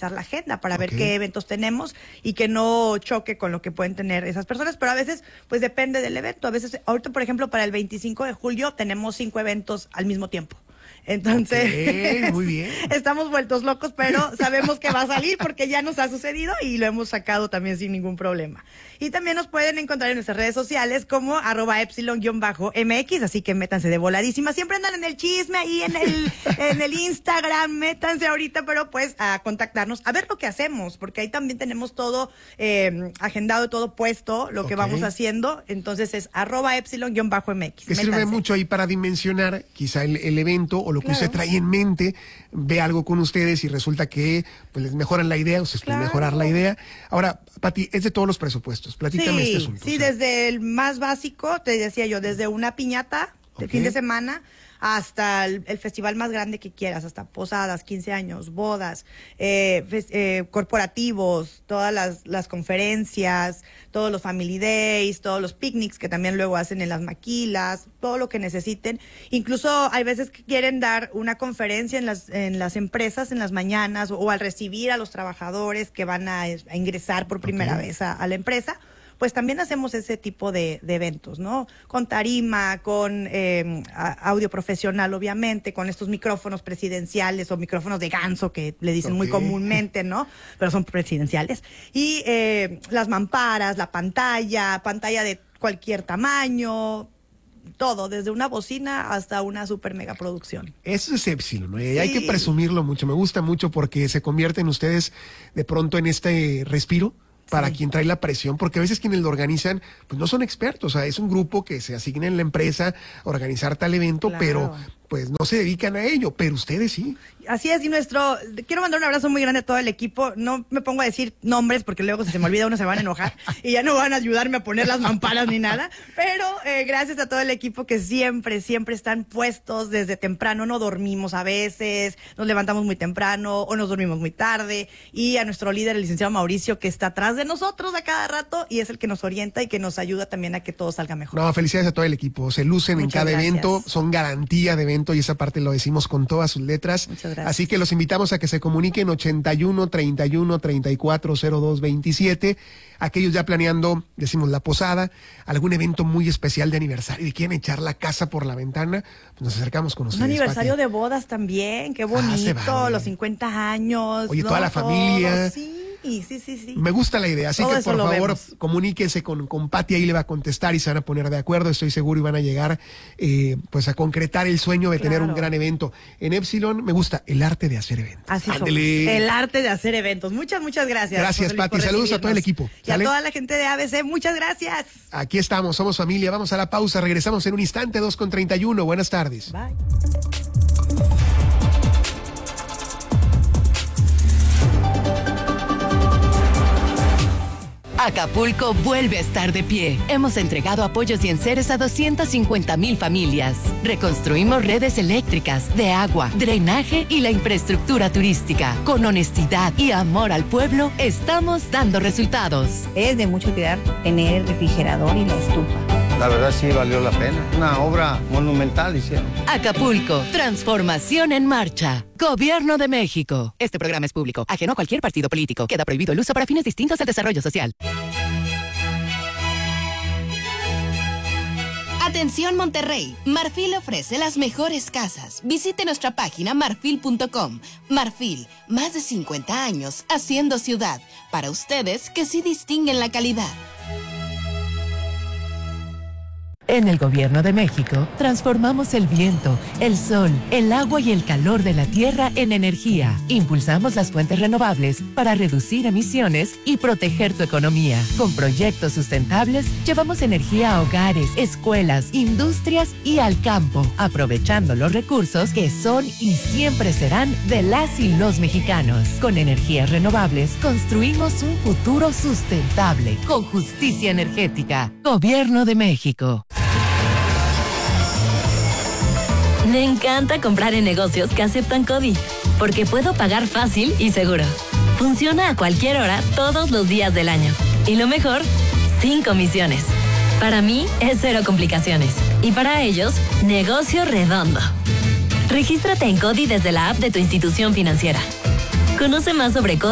revisar la agenda para ver qué eventos tenemos y que no choque con lo que pueden tener esas personas, pero a veces pues depende del evento. A veces, ahorita por ejemplo para el 25 de julio tenemos 5 eventos al mismo tiempo. Entonces, muy bien. Estamos vueltos locos, pero sabemos que va a salir porque ya nos ha sucedido y lo hemos sacado también sin ningún problema. Y también nos pueden encontrar en nuestras redes sociales como @epsilon_mx, así que métanse de voladísima. Siempre andan en el chisme ahí en el Instagram, métanse ahorita, pero pues a contactarnos, a ver lo que hacemos, porque ahí también tenemos todo agendado, todo puesto, lo que vamos haciendo. Entonces es @epsilon_mx. Que sirve mucho ahí para dimensionar quizá el evento o lo que usted trae en mente, ve algo con ustedes y resulta que pues les mejoran la idea, ustedes pueden mejorar la idea. Ahora, Pati, es de todos los presupuestos. Platícame este asunto. Sí, desde el más básico, te decía yo, desde una piñata de fin de semana hasta el festival más grande que quieras, hasta posadas, 15 años, bodas, corporativos, todas las conferencias, todos los family days, todos los picnics que también luego hacen en las maquilas, todo lo que necesiten. Incluso hay veces que quieren dar una conferencia en las empresas en las mañanas o al recibir a los trabajadores que van a ingresar por primera vez a la empresa. Pues también hacemos ese tipo de eventos, ¿no? Con tarima, con audio profesional, obviamente, con estos micrófonos presidenciales o micrófonos de ganso que le dicen muy comúnmente, ¿no? Pero son presidenciales. Y las mamparas, la pantalla de cualquier tamaño, todo, desde una bocina hasta una super mega producción. Eso es Epsilon, ¿no? Hay que presumirlo mucho. Me gusta mucho porque se convierten ustedes de pronto en este respiro para quien trae la presión, porque a veces quienes lo organizan pues no son expertos, o sea, es un grupo que se asigna en la empresa a organizar tal evento, pero pues no se dedican a ello, pero ustedes sí. Así es, y quiero mandar un abrazo muy grande a todo el equipo. No me pongo a decir nombres porque luego si se me olvida uno se van a enojar y ya no van a ayudarme a poner las mamparas ni nada, pero gracias a todo el equipo que siempre están puestos desde temprano. No dormimos a veces, nos levantamos muy temprano o nos dormimos muy tarde, y a nuestro líder, el licenciado Mauricio, que está atrás de nosotros a cada rato y es el que nos orienta y que nos ayuda también a que todo salga mejor. No, felicidades a todo el equipo, se lucen en cada evento, son garantía de evento y esa parte lo decimos con todas sus letras. Muchas gracias. Así que los invitamos a que se comuniquen 81 31 34 02 27. Aquellos ya planeando, decimos, la posada, algún evento muy especial de aniversario y quieren echar la casa por la ventana, pues nos acercamos con ustedes. Un aniversario de bodas también, qué bonito, los 50 años. Oye, toda la familia. Sí. Me gusta la idea, así todo que por favor comuníquense con Pati, ahí le va a contestar y se van a poner de acuerdo, estoy seguro, y van a llegar pues a concretar el sueño de tener un gran evento. En Epsilon me gusta el arte de hacer eventos. Así somos, el arte de hacer eventos. Muchas gracias. Gracias, Pati, saludos a todo el equipo. Y a toda la gente de ABC, muchas gracias. Aquí estamos, somos familia, vamos a la pausa, regresamos en un instante, 2:31, buenas tardes. Bye. Acapulco vuelve a estar de pie. Hemos entregado apoyos y enseres a 250,000 familias. Reconstruimos redes eléctricas, de agua, drenaje y la infraestructura turística. Con honestidad y amor al pueblo, estamos dando resultados. Es de mucha utilidad tener el refrigerador y la estufa. La verdad sí valió la pena. Una obra monumental hicieron. Acapulco, transformación en marcha. Gobierno de México. Este programa es público, ajeno a cualquier partido político. Queda prohibido el uso para fines distintos al desarrollo social. Atención Monterrey, Marfil ofrece las mejores casas. Visite nuestra página marfil.com. Marfil, más de 50 años haciendo ciudad. Para ustedes que sí distinguen la calidad. En el Gobierno de México, transformamos el viento, el sol, el agua y el calor de la tierra en energía. Impulsamos las fuentes renovables para reducir emisiones y proteger tu economía. Con proyectos sustentables, llevamos energía a hogares, escuelas, industrias y al campo, aprovechando los recursos que son y siempre serán de las y los mexicanos. Con energías renovables, construimos un futuro sustentable, con justicia energética. Gobierno de México. Me encanta comprar en negocios que aceptan CODI, porque puedo pagar fácil y seguro. Funciona a cualquier hora, todos los días del año. Y lo mejor, sin comisiones. Para mí, es cero complicaciones. Y para ellos, negocio redondo. Regístrate en CODI desde la app de tu institución financiera. Conoce más sobre CODI